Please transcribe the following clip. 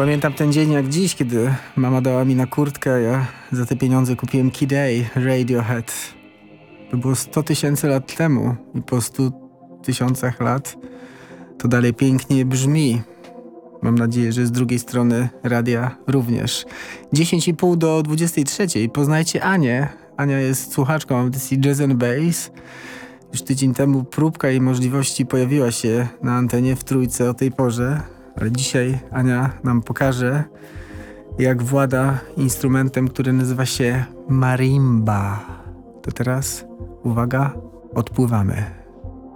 Pamiętam ten dzień jak dziś, kiedy mama dała mi na kurtkę, a ja za te pieniądze kupiłem Kid A, Radiohead. To było 100 000 lat temu i po 100 000 lat to dalej pięknie brzmi. Mam nadzieję, że z drugiej strony radia również. 10:30 do 23:00. Poznajcie Anię. Ania jest słuchaczką audycji Jazz and Bass. Już tydzień temu próbka jej możliwości pojawiła się na antenie w Trójce o tej porze. Ale dzisiaj Ania nam pokaże, jak włada instrumentem, który nazywa się marimba. To teraz, uwaga, odpływamy.